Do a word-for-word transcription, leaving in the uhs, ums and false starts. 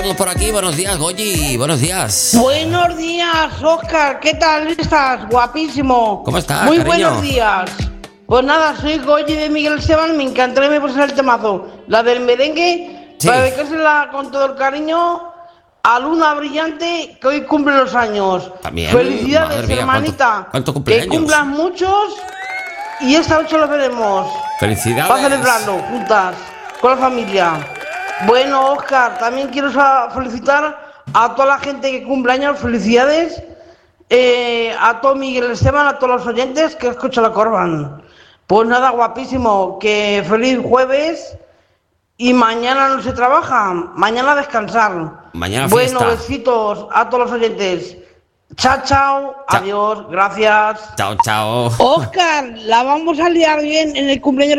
todos por aquí. Buenos días, Goyi. Buenos días. Buenos días, Óscar. ¿Qué tal estás? Guapísimo. ¿Cómo estás, Muy cariño? buenos días. Pues nada, soy Goyi de Miguel Esteban. Me encantaría que me pusieras el temazo. La del merengue, Sí. para dedicársela con todo el cariño a Luna Brillante, que hoy cumple los años. También, Felicidades, madre mía, hermanita. ¿cuánto- cuánto cumpleaños? Que cumplas muchos y esta noche lo veremos. Felicidades. Para celebrarlo juntas, con la familia. Bueno, Óscar, también quiero sa- felicitar a toda la gente que cumple años. Felicidades. Eh, a todo Miguel Esteban, a todos los oyentes que escuchan la Corban. Pues nada, guapísimo. Que feliz jueves. Y mañana no se trabaja. Mañana a descansar. Mañana Bueno, fiesta. besitos a todos los oyentes. Chao, chao. Chao. Adiós. Gracias. Chao, chao. Óscar, la vamos a liar bien en el cumpleaños